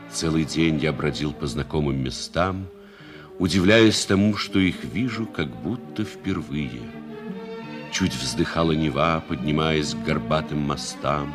Целый день я бродил по знакомым местам, удивляясь тому, что их вижу как будто впервые. Чуть вздыхала Нева, поднимаясь к горбатым мостам.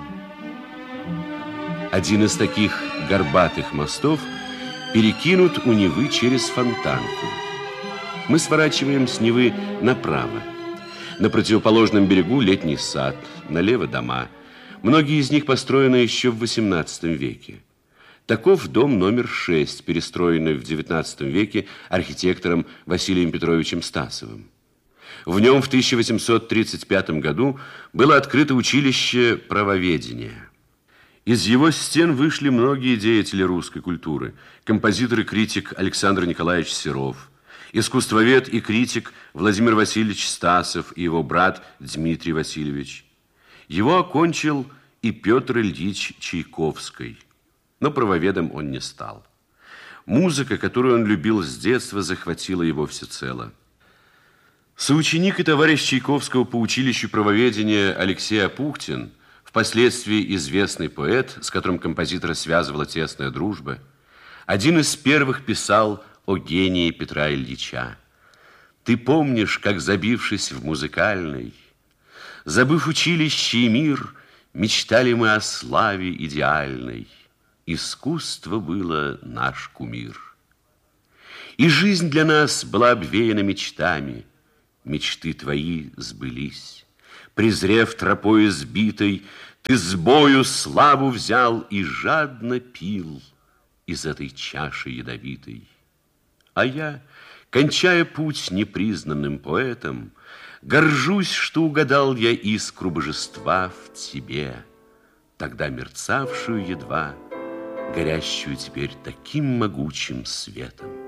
Один из таких горбатых мостов перекинут у Невы через Фонтанку. Мы сворачиваем с Невы направо. На противоположном берегу летний сад, налево дома. Многие из них построены еще в XVIII веке. Таков дом номер 6, перестроенный в XIX веке архитектором Василием Петровичем Стасовым. В нем в 1835 году было открыто училище правоведения. Из его стен вышли многие деятели русской культуры. Композитор и критик Александр Николаевич Серов, искусствовед и критик Владимир Васильевич Стасов и его брат Дмитрий Васильевич. Его окончил и Петр Ильич Чайковский, но правоведом он не стал. Музыка, которую он любил с детства, захватила его всецело. Соученик и товарищ Чайковского по училищу правоведения Алексей Апухтин, впоследствии известный поэт, с которым композитора связывала тесная дружба, один из первых писал о гении Петра Ильича. «Ты помнишь, как, забившись в музыкальной, забыв училище и мир, мечтали мы о славе идеальной. Искусство было наш кумир. И жизнь для нас была обвеяна мечтами. Мечты твои сбылись. Презрев тропой избитой, ты с бою славу взял и жадно пил из этой чаши ядовитой. А я, кончая путь непризнанным поэтом, горжусь, что угадал я искру божества в тебе, тогда мерцавшую едва, горящую теперь таким могучим светом.